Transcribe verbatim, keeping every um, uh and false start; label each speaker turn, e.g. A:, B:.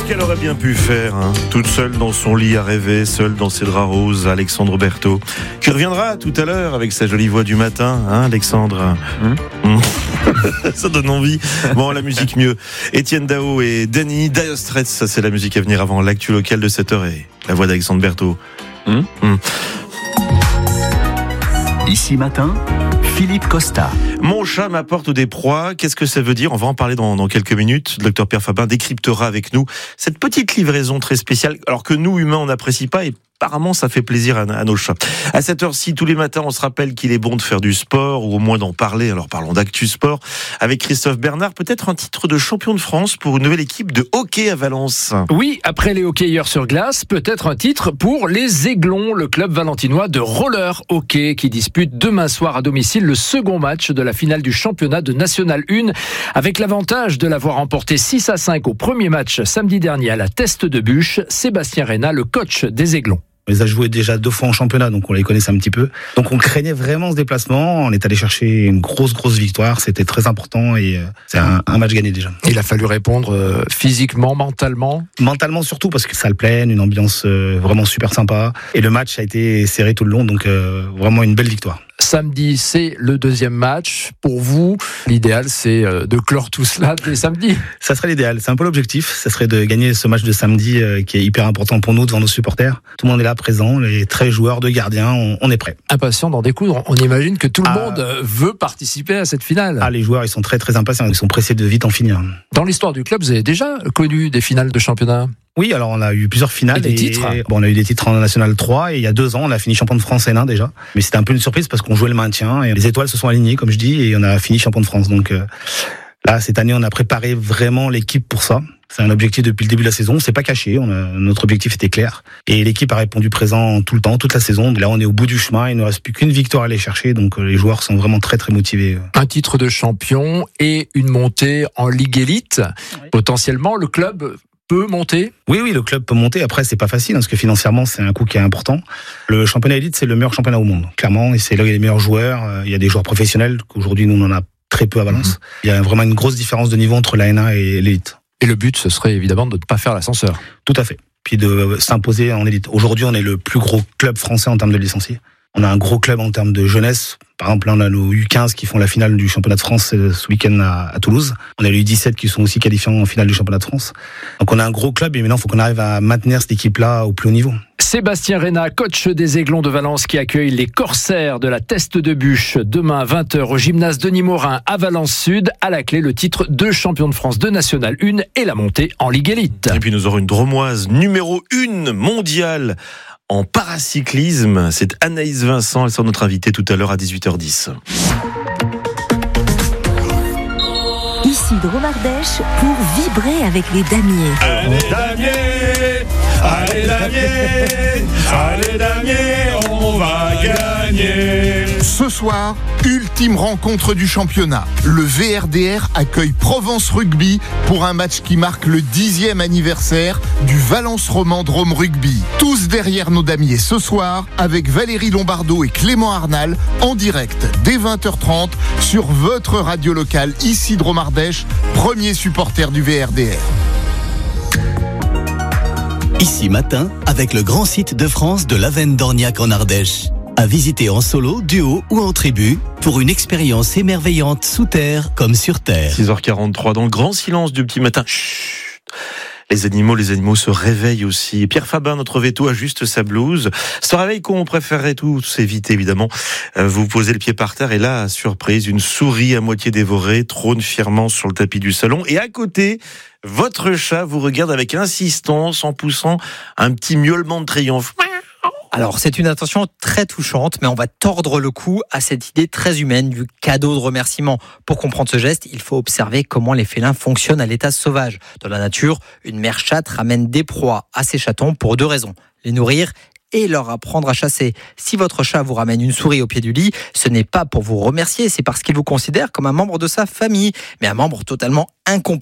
A: Qu'est-ce qu'elle aurait bien pu faire, hein, toute seule dans son lit à rêver, seule dans ses draps roses, Alexandre Berthaud, qui reviendra tout à l'heure avec sa jolie voix du matin, hein, Alexandre. Mmh. Mmh. Ça donne envie. Bon, la musique mieux. Étienne Dao et Danny Dire Straits, ça c'est la musique à venir avant l'actu locale de sept heures et la voix d'Alexandre Berthaud. Mmh. Mmh.
B: Ici matin, Philippe Costa.
A: Mon chat m'apporte des proies. Qu'est-ce que ça veut dire ? On va en parler dans, dans quelques minutes. Le docteur Pierre Fabin décryptera avec nous cette petite livraison très spéciale, alors que nous, humains, on n'apprécie pas et apparemment, ça fait plaisir à, à nos chats. À cette heure-ci, tous les matins, on se rappelle qu'il est bon de faire du sport, ou au moins d'en parler. Alors parlons d'actu sport. Avec Christophe Bernard, peut-être un titre de champion de France pour une nouvelle équipe de hockey à Valence.
C: Oui, après les hockeyeurs sur glace, peut-être un titre pour les Aiglons, le club valentinois de roller hockey qui dispute demain soir à domicile le second match de la finale du championnat de National un, avec l'avantage de l'avoir remporté six à cinq au premier match samedi dernier à la Teste de Bûche. Sébastien Reyna, le coach des Aiglons.
D: On les a joués déjà deux fois en championnat, donc on les connaissait un petit peu. Donc on craignait vraiment ce déplacement. On est allé chercher une grosse, grosse victoire. C'était très important et c'est un, un match gagné déjà.
C: Il a fallu répondre euh, physiquement, mentalement.
D: Mentalement surtout, parce que salle pleine, une ambiance euh, vraiment super sympa. Et le match a été serré tout le long, donc euh, vraiment une belle victoire.
C: Samedi, c'est le deuxième match. Pour vous, l'idéal, c'est de clore tout cela dès samedi.
D: Ça serait l'idéal. C'est un peu l'objectif. Ça serait de gagner ce match de samedi euh, qui est hyper important pour nous devant nos supporters. Tout le monde est là présent, les treize joueurs de gardiens, on, on est prêts.
C: Impatient d'en découdre. On imagine que tout le ah, monde veut participer à cette finale.
D: Ah, les joueurs, ils sont très très impatients. Ils sont pressés de vite en finir.
C: Dans l'histoire du club, vous avez déjà connu des finales de championnat ?
D: Oui, alors on a eu plusieurs finales.
C: Et des et titres
D: bon, on a eu des titres en National trois et il y a deux ans, on a fini champion de France N un déjà. Mais c'était un peu une surprise parce qu'on jouait le maintien et les étoiles se sont alignées, comme je dis, et on a fini champion de France. Donc euh, là, cette année, on a préparé vraiment l'équipe pour ça. C'est un objectif depuis le début de la saison. C'est pas caché. On a, notre objectif était clair. Et l'équipe a répondu présent tout le temps, toute la saison. Là, on est au bout du chemin. Il ne reste plus qu'une victoire à aller chercher. Donc, les joueurs sont vraiment très, très motivés.
C: Un titre de champion et une montée en Ligue Élite. Oui. Potentiellement, le club peut monter ?
D: Oui, oui, le club peut monter. Après, c'est pas facile, hein, parce que financièrement, c'est un coût qui est important. Le championnat élite, c'est le meilleur championnat au monde, clairement. Et c'est là où il y a les meilleurs joueurs. Il y a des joueurs professionnels qu'aujourd'hui, nous, on en a très peu à Valence. Mmh. Il y a vraiment une grosse différence de niveau entre la N un et l'élite.
C: Et le but, ce serait évidemment de ne pas faire l'ascenseur.
D: Tout à fait. Puis de s'imposer en élite. Aujourd'hui, on est le plus gros club français en termes de licenciés. On a un gros club en termes de jeunesse. Par exemple, là, on a nos U quinze qui font la finale du championnat de France ce week-end à, à Toulouse. On a les U dix-sept qui sont aussi qualifiés en finale du championnat de France. Donc on a un gros club et maintenant, il faut qu'on arrive à maintenir cette équipe-là au plus haut niveau.
C: Sébastien Reyna, coach des Aiglons de Valence, qui accueille les Corsaires de la Teste de Bûche demain à vingt heures au gymnase Denis Morin à Valence Sud. À la clé, le titre de champion de France de National un et la montée en Ligue Élite.
A: Et puis nous aurons une Dromoise numéro un mondiale en paracyclisme. C'est Anaïs Vincent. Elle sera notre invitée tout à l'heure à dix-huit heures dix.
E: Ici Dromardèche pour vibrer avec les damiers.
F: Allez damiers, allez damiers, allez damiers, on va gagner.
G: Ce soir, ultime rencontre du championnat. Le V R D R accueille Provence Rugby pour un match qui marque le dixième anniversaire du Valence Roman Drôme Rugby. Tous derrière nos damiers ce soir avec Valérie Lombardo et Clément Arnal en direct dès vingt heures trente sur votre radio locale ici Dromardèche, premier supporter du V R D R.
B: Ici matin avec le grand site de France de l'Avenne d'Orniac en Ardèche. À visiter en solo, duo ou en tribu pour une expérience émerveillante sous terre comme sur terre.
A: six heures quarante-trois dans le grand silence du petit matin. Chut. Les animaux, les animaux se réveillent aussi. Pierre Fabin, notre veto, ajuste sa blouse. Ce réveil qu'on préférerait tous éviter, évidemment. Vous posez le pied par terre et là, surprise, une souris à moitié dévorée trône fièrement sur le tapis du salon. Et à côté, votre chat vous regarde avec insistance en poussant un petit miaulement de triomphe.
H: Alors, c'est une intention très touchante, mais on va tordre le cou à cette idée très humaine du cadeau de remerciement. Pour comprendre ce geste, il faut observer comment les félins fonctionnent à l'état sauvage. Dans la nature, une mère chatte ramène des proies à ses chatons pour deux raisons. Les nourrir et leur apprendre à chasser. Si votre chat vous ramène une souris au pied du lit, ce n'est pas pour vous remercier, c'est parce qu'il vous considère comme un membre de sa famille, mais un membre totalement incompétent.